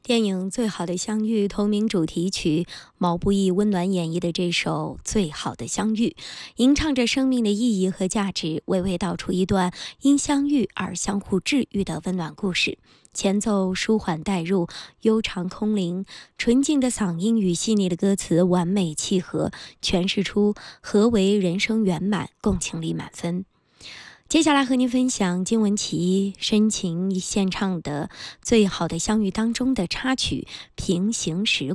电影《最好的相遇》同名主题曲，毛不易温暖演绎的这首《最好的相遇》，吟唱着生命的意义和价值，娓娓道出一段因相遇而相互治愈的温暖故事。前奏舒缓带入，悠长空灵，纯净的嗓音与细腻的歌词完美契合，诠释出何为人生圆满，共情力满分。接下来和您分享金文岐深情献唱的《最好的相遇》当中的插曲《平行时